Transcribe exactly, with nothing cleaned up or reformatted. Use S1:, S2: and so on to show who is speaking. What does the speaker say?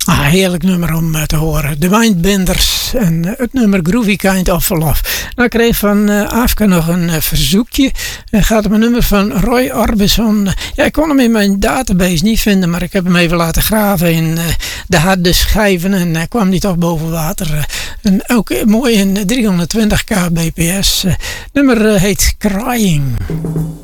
S1: Ah, heerlijk nummer om uh, te horen. De Mindbenders en uh, het nummer Groovy Kind of Love. Nou, ik kreeg van uh, Afke nog een uh, verzoekje. Het uh, gaat om een nummer van Roy Orbison. Ja, ik kon hem in mijn database niet vinden, maar ik heb hem even laten graven in uh, de harde schijven en uh, kwam die toch boven water. Uh, en ook uh, mooi in driehonderdtwintig kbps. Uh, nummer uh, heet Crying.